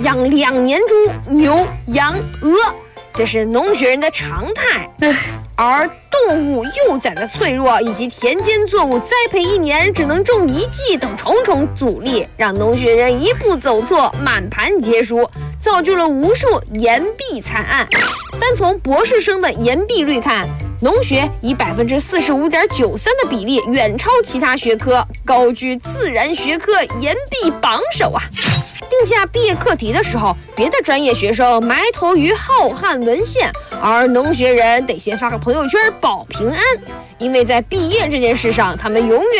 养2年猪、牛、羊、鹅，这是农学人的常态。而动物幼崽的脆弱，以及田间作物栽培1年只能种1季等重重阻力，让农学人一步走错，满盘皆输，造就了无数延毕惨案。单从博士生的延毕率看，农学以45.93%的比例远超其他学科，高居自然学科延毕榜首啊！定下毕业课题的时候，别的专业学生埋头于浩瀚文献，而农学人得先发个朋友圈保平安，因为在毕业这件事上，他们永远